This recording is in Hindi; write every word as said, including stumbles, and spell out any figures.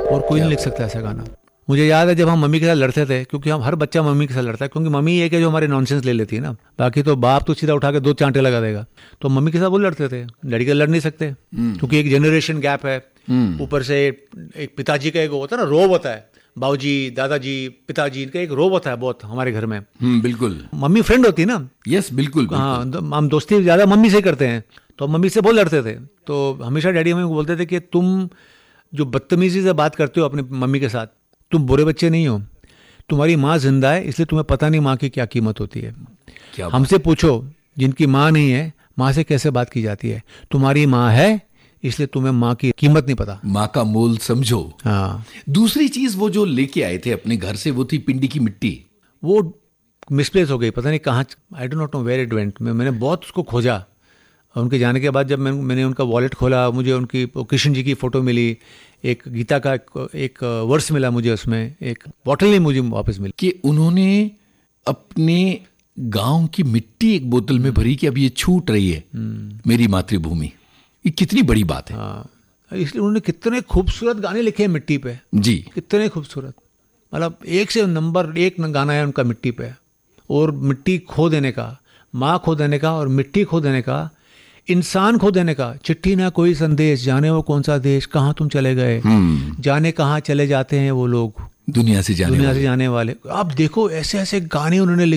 और कोई नहीं लिख सकता ऐसा गाना। मुझे याद है जब हम मम्मी के साथ लड़ते थे, क्योंकि हम हर बच्चा मम्मी के साथ लड़ता है, क्योंकि मम्मी एक है जो हमारे नॉनसेंस ले लेती है ना, बाकी तो बाप तो सीधा उठा के दो चांटे लगा देगा। तो मम्मी के साथ वो लड़ते थे, लड़की के लड़ नहीं सकते क्योंकि एक जनरेशन गैप है। ऊपर से एक पिताजी का एक होता है ना, रोब होता है, बाबूजी, दादाजी, पिताजी, इनका एक रोब होता है बहुत हमारे घर में। हम्म, बिल्कुल। मम्मी फ्रेंड होती है ना। यस, बिल्कुल, बिल्कुल। हाँ, हम दोस्ती ज्यादा मम्मी से करते हैं, तो मम्मी से बहुत लड़ते थे। तो हमेशा डैडी मम्मी को बोलते थे कि तुम जो बदतमीजी से बात करते हो अपनी मम्मी के साथ, तुम बुरे बच्चे नहीं हो, तुम्हारी माँ जिंदा है इसलिए तुम्हें पता नहीं माँ की क्या कीमत होती है। हमसे पूछो जिनकी माँ नहीं है, माँ से कैसे बात की जाती है। तुम्हारी माँ है इसलिए तुम्हें माँ की कीमत नहीं पता, माँ का मोल समझो। हाँ। दूसरी चीज वो जो लेके आए थे अपने घर से, वो थी पिंडी की मिट्टी। वो मिसप्लेस हो गई, पता नहीं कहाँ, I don't not know where it went. मैंने बहुत उसको खोजा। उनके जाने के बाद जब मैं, मैंने उनका वॉलेट खोला, मुझे उनकी कृष्ण जी की फोटो मिली, एक गीता का एक वर्स मिला मुझे, उसमें एक बॉटल नहीं मुझे वापस मिली। कि उन्होंने अपने गांव की मिट्टी एक बोतल में भरी कि अब ये छूट रही है मेरी मातृभूमि। ये कितनी बड़ी बात है। हाँ, इसलिए उन्होंने कितने खूबसूरत गाने लिखे हैं मिट्टी पे जी, कितने खूबसूरत, मतलब एक से नंबर एक गाना है उनका मिट्टी पे। और मिट्टी खो देने का, माँ खो देने का और मिट्टी खो देने का, इंसान खो देने का। चिट्ठी ना कोई संदेश, जाने वो कौन सा देश, कहाँ तुम चले गए, जाने कहाँ चले जाते हैं वो लोग दुनिया से जाने दुनिया वाले। से जाने वाले। आप देखो ऐसे ऐसे गाने उन्होंने लिखे